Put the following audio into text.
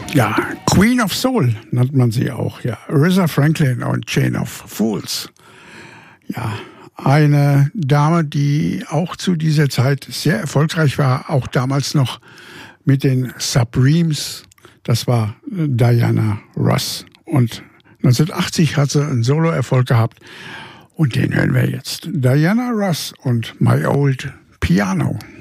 Ja, Queen of Soul nennt man sie auch, ja. Aretha Franklin und Chain of Fools. Ja, eine Dame, die auch zu dieser Zeit sehr erfolgreich war, auch damals noch mit den Supremes. Das war Diana Ross. Und 1980 hat sie einen Solo-Erfolg gehabt. Und den hören wir jetzt. Diana Ross und My Old Piano.